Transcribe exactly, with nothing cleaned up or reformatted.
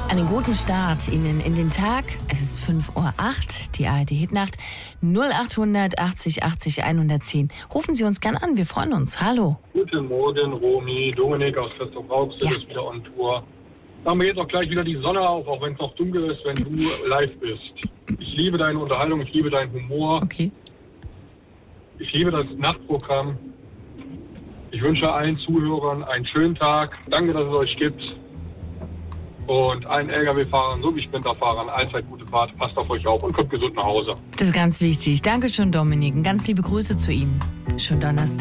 Einen guten Start Ihnen in den Tag. Es ist fünf Uhr acht, die A R D-Hitnacht. null achthundert achtzig achtzig hundertzehn. Rufen Sie uns gern an, wir freuen uns. Hallo. Guten Morgen, Romy. Dominik aus Christoph-Rauxel Ja. ist wieder on Tour. Sagen wir jetzt auch gleich wieder die Sonne auf, auch wenn es noch dunkel ist, wenn du live bist. Ich liebe deine Unterhaltung, ich liebe deinen Humor. Okay. Ich liebe das Nachtprogramm. Ich wünsche allen Zuhörern einen schönen Tag. Danke, dass es euch gibt. Und allen L K W-Fahrern sowie Sprinterfahrern allzeit gute Fahrt. Passt auf euch auf und kommt gesund nach Hause. Das ist ganz wichtig. Dankeschön, Dominik. Und ganz liebe Grüße zu Ihnen. Schon Donnerstag.